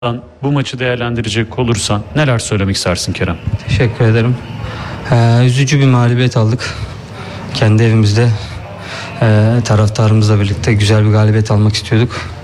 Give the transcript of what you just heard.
Bu maçı değerlendirecek olursan neler söylemek istersin Kerem? Teşekkür ederim. Üzücü bir mağlubiyet aldık. Kendi evimizde taraftarımızla birlikte güzel bir galibiyet almak istiyorduk.